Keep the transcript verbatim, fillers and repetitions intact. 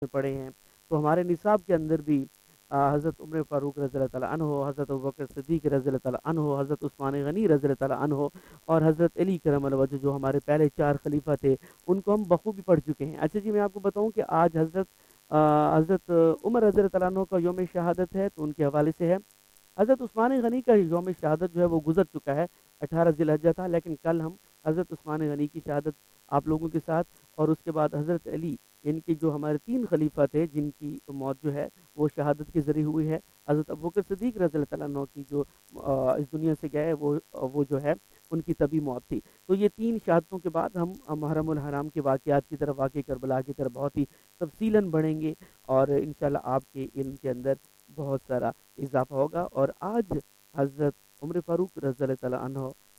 में पढ़े हैं, तो हमारे निसाब के अंदर भी अ, हज़रत उमर फ़ारूक रज़ी अल्लाह ताला अन्हो, हज़रत अबू बकर सिद्दीक़ रज़ी अल्लाह ताला अन्हो, हज़रत उस्मान गनी रज़ी अल्लाह ताला अन्हो और हज़रत अली करमल वजह जो हमारे पहले चार खलीफा थे, उनको हम बखूबी पढ़ चुके हैं। अच्छा जी, मैं आपको बताऊँ कि आज हज़रत अ, हज़रत उमर रज़ी अल्लाह ताला अन्हो का यौम शहादत है, तो उनके हवाले से है। हज़रत उस्मान गनी का यौम शहादत जो है वो गुज़र चुका है, अठारह ज़िलहज्जा था, लेकिन कल हम हज़रत उस्मान गनी की शहादत आप लोगों के साथ और उसके बाद हज़रत अली, इनके जो हमारे तीन खलीफा थे जिनकी मौत जो है वो शहादत के ज़रिए हुई है। हज़रत अबू बकर सिद्दीक़ रज़ी अल्लाह ताला अन्हो की जो अ, इस दुनिया से गए वो वो जो है उनकी तभी मौत थी। तो ये तीन शहादतों के बाद हम मुहर्रमुल हराम के वाक़यात की तरफ, वाक़े करबला की तरफ बहुत ही तफ़सीलन बढ़ेंगे और इंशाअल्लाह आपके इल्म के अंदर बहुत सारा इज़ाफ़ा होगा। और आज हज़रत उमर फ़ारूक रज़ी अल्लाह ताला अन्हो